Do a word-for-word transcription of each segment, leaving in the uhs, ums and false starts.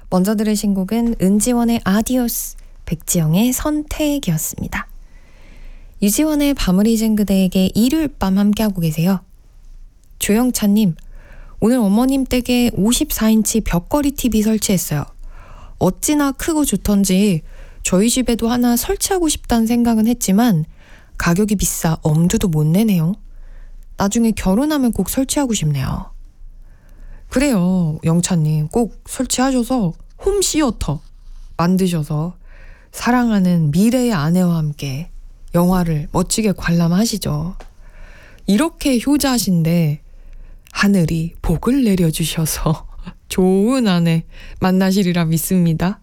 먼저 들으신 곡은 은지원의 아디오스, 백지영의 선택이었습니다. 유지원의 밤을 잊은 그대에게 일요일 밤 함께하고 계세요. 조영찬님, 오늘 어머님 댁에 오십사 인치 벽걸이 티비 설치했어요. 어찌나 크고 좋던지 저희 집에도 하나 설치하고 싶다는 생각은 했지만 가격이 비싸 엄두도 못 내네요. 나중에 결혼하면 꼭 설치하고 싶네요. 그래요, 영찬님. 꼭 설치하셔서 홈시어터 만드셔서 사랑하는 미래의 아내와 함께 영화를 멋지게 관람하시죠. 이렇게 효자신데 하늘이 복을 내려주셔서 좋은 아내 만나시리라 믿습니다.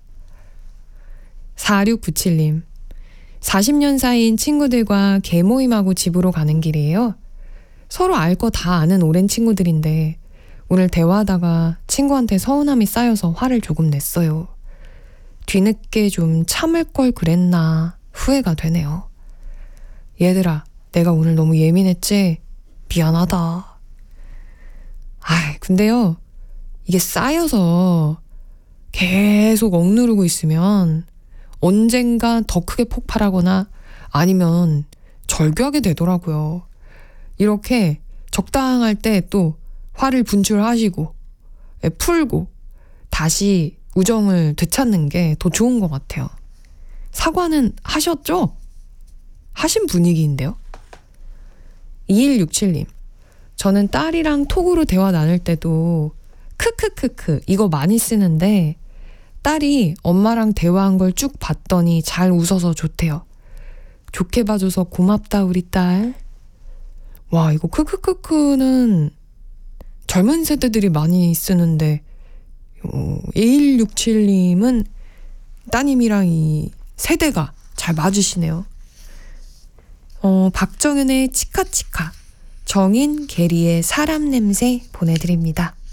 사육구칠님, 사십 년 사이인 친구들과 개모임하고 집으로 가는 길이에요. 서로 알 거 다 아는 오랜 친구들인데 오늘 대화하다가 친구한테 서운함이 쌓여서 화를 조금 냈어요. 뒤늦게 좀 참을 걸 그랬나 후회가 되네요. 얘들아, 내가 오늘 너무 예민했지? 미안하다. 아이, 근데요, 이게 쌓여서 계속 억누르고 있으면 언젠가 더 크게 폭발하거나 아니면 절교하게 되더라고요. 이렇게 적당할 때 또 화를 분출하시고 풀고 다시 우정을 되찾는 게 더 좋은 것 같아요. 사과는 하셨죠? 하신 분위기인데요. 이일육칠님, 저는 딸이랑 톡으로 대화 나눌 때도 크크크크 이거 많이 쓰는데 딸이 엄마랑 대화한 걸 쭉 봤더니 잘 웃어서 좋대요. 좋게 봐줘서 고맙다 우리 딸. 와, 이거 크크크크는 젊은 세대들이 많이 쓰는데 어, 이일육칠님은 따님이랑 이 세대가 잘 맞으시네요. 어, 박정현의 치카치카, 정인 게리의 사람 냄새 보내드립니다.